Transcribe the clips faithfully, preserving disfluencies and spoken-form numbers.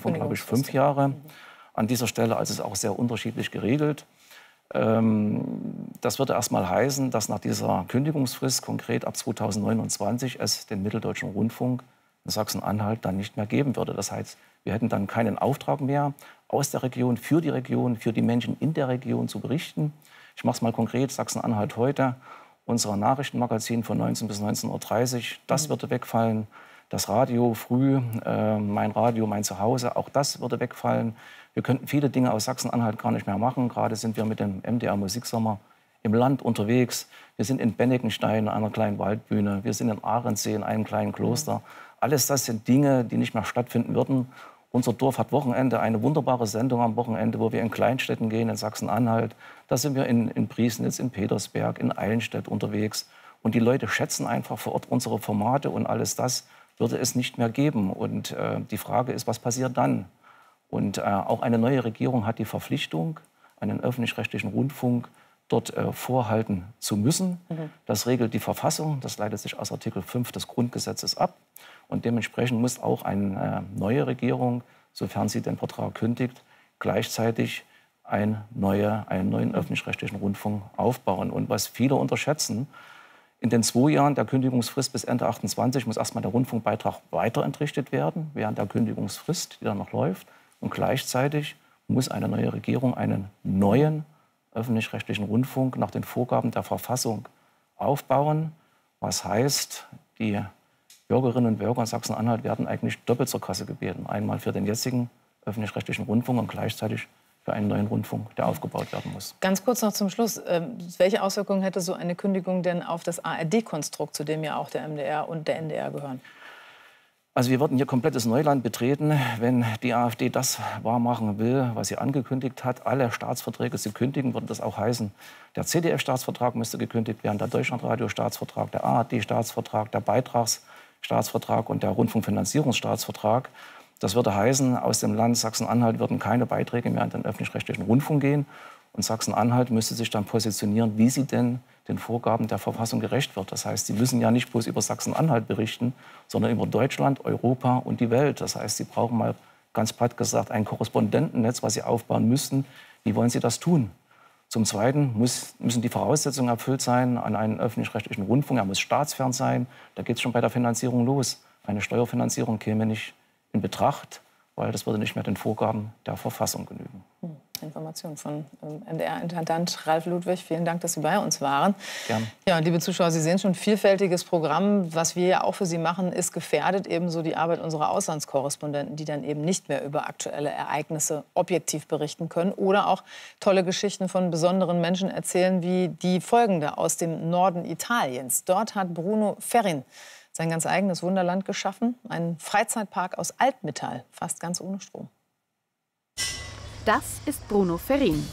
Rundfunk, glaube ich, fünf Jahre. An dieser Stelle also ist es auch sehr unterschiedlich geregelt. Das würde erstmal heißen, dass nach dieser Kündigungsfrist, konkret ab zweitausendneunundzwanzig, es den Mitteldeutschen Rundfunk in Sachsen-Anhalt dann nicht mehr geben würde. Das heißt, wir hätten dann keinen Auftrag mehr, aus der Region, für die Region, für die Menschen in der Region zu berichten. Ich mache es mal konkret, Sachsen-Anhalt heute, unser Nachrichtenmagazin von neunzehn bis neunzehn Uhr dreißig, das würde wegfallen. Das Radio früh, äh, mein Radio, mein Zuhause, auch das würde wegfallen. Wir könnten viele Dinge aus Sachsen-Anhalt gar nicht mehr machen. Gerade sind wir mit dem M D R Musiksommer im Land unterwegs. Wir sind in Benneckenstein, einer kleinen Waldbühne. Wir sind in Ahrensee, in einem kleinen Kloster. Alles das sind Dinge, die nicht mehr stattfinden würden. Unser Dorf hat Wochenende, eine wunderbare Sendung am Wochenende, wo wir in Kleinstädten gehen, in Sachsen-Anhalt. Da sind wir in, in Priesnitz, in Petersberg, in Eilenstedt unterwegs. Und die Leute schätzen einfach vor Ort unsere Formate und alles das würde es nicht mehr geben. Und äh, die Frage ist, was passiert dann? Und äh, auch eine neue Regierung hat die Verpflichtung, einen öffentlich-rechtlichen Rundfunk dort äh, vorhalten zu müssen. Mhm. Das regelt die Verfassung, das leitet sich aus Artikel fünf des Grundgesetzes ab. Und dementsprechend muss auch eine äh, neue Regierung, sofern sie den Vertrag kündigt, gleichzeitig ein neue, einen neuen öffentlich-rechtlichen Rundfunk aufbauen. Und was viele unterschätzen, in den zwei Jahren der Kündigungsfrist bis Ende achtundzwanzig muss erstmal der Rundfunkbeitrag weiterentrichtet werden, während der Kündigungsfrist, die dann noch läuft. Und gleichzeitig muss eine neue Regierung einen neuen öffentlich-rechtlichen Rundfunk nach den Vorgaben der Verfassung aufbauen. Was heißt, die Bürgerinnen und Bürger in Sachsen-Anhalt werden eigentlich doppelt zur Kasse gebeten. Einmal für den jetzigen öffentlich-rechtlichen Rundfunk und gleichzeitig für einen neuen Rundfunk, der aufgebaut werden muss. Ganz kurz noch zum Schluss. Welche Auswirkungen hätte so eine Kündigung denn auf das A R D-Konstrukt, zu dem ja auch der M D R und der N D R gehören? Also wir würden hier komplettes Neuland betreten, wenn die AfD das wahrmachen will, was sie angekündigt hat. Alle Staatsverträge zu kündigen, würde das auch heißen, der Z D F-Staatsvertrag müsste gekündigt werden, der Deutschlandradio-Staatsvertrag, der A R D-Staatsvertrag, der Beitragsstaatsvertrag und der Rundfunkfinanzierungsstaatsvertrag. Das würde heißen, aus dem Land Sachsen-Anhalt würden keine Beiträge mehr an den öffentlich-rechtlichen Rundfunk gehen. Und Sachsen-Anhalt müsste sich dann positionieren, wie sie denn den Vorgaben der Verfassung gerecht wird. Das heißt, sie müssen ja nicht bloß über Sachsen-Anhalt berichten, sondern über Deutschland, Europa und die Welt. Das heißt, sie brauchen mal ganz platt gesagt ein Korrespondentennetz, was sie aufbauen müssten. Wie wollen sie das tun? Zum Zweiten muss, müssen die Voraussetzungen erfüllt sein an einen öffentlich-rechtlichen Rundfunk. Er muss staatsfern sein. Da geht es schon bei der Finanzierung los. Eine Steuerfinanzierung käme nicht in Betracht, weil das würde nicht mehr den Vorgaben der Verfassung genügen. Hm. Information von ähm, M D R-Intendant Ralf Ludwig. Vielen Dank, dass Sie bei uns waren. Gerne. Ja, liebe Zuschauer, Sie sehen schon, ein vielfältiges Programm. Was wir ja auch für Sie machen, ist gefährdet ebenso die Arbeit unserer Auslandskorrespondenten, die dann eben nicht mehr über aktuelle Ereignisse objektiv berichten können oder auch tolle Geschichten von besonderen Menschen erzählen, wie die folgende aus dem Norden Italiens. Dort hat Bruno Ferrin sein ganz eigenes Wunderland geschaffen, einen Freizeitpark aus Altmetall, fast ganz ohne Strom. Das ist Bruno Ferrin.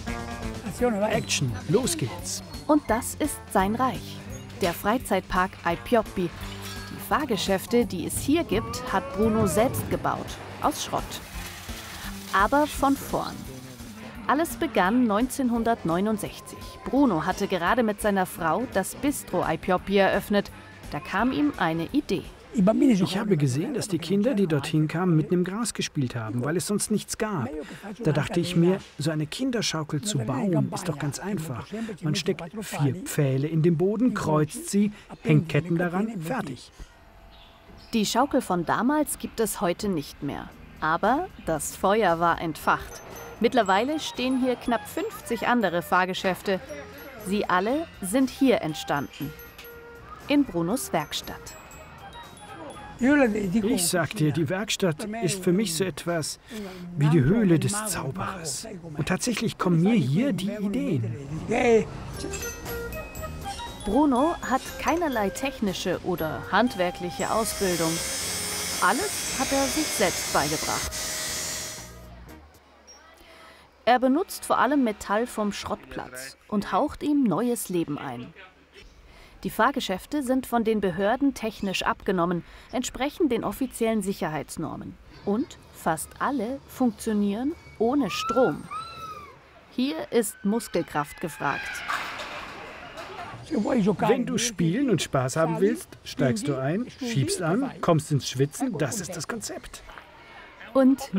Action, los geht's. Und das ist sein Reich, der Freizeitpark Ai Pioppi. Die Fahrgeschäfte, die es hier gibt, hat Bruno selbst gebaut, aus Schrott. Aber von vorn. Alles begann neunzehnhundertneunundsechzig. Bruno hatte gerade mit seiner Frau das Bistro Ai Pioppi eröffnet. Da kam ihm eine Idee. Ich habe gesehen, dass die Kinder, die dorthin kamen, mitten im Gras gespielt haben, weil es sonst nichts gab. Da dachte ich mir, so eine Kinderschaukel zu bauen, ist doch ganz einfach. Man steckt vier Pfähle in den Boden, kreuzt sie, hängt Ketten daran, fertig. Die Schaukel von damals gibt es heute nicht mehr. Aber das Feuer war entfacht. Mittlerweile stehen hier knapp fünfzig andere Fahrgeschäfte. Sie alle sind hier entstanden. In Brunos Werkstatt. Ich sag dir, die Werkstatt ist für mich so etwas wie die Höhle des Zauberers. Und tatsächlich kommen mir hier die Ideen. Bruno hat keinerlei technische oder handwerkliche Ausbildung. Alles hat er sich selbst beigebracht. Er benutzt vor allem Metall vom Schrottplatz und haucht ihm neues Leben ein. Die Fahrgeschäfte sind von den Behörden technisch abgenommen, entsprechen den offiziellen Sicherheitsnormen. Und fast alle funktionieren ohne Strom. Hier ist Muskelkraft gefragt. Wenn du spielen und Spaß haben willst, steigst du ein, schiebst an, kommst ins Schwitzen. Das ist das Konzept. Und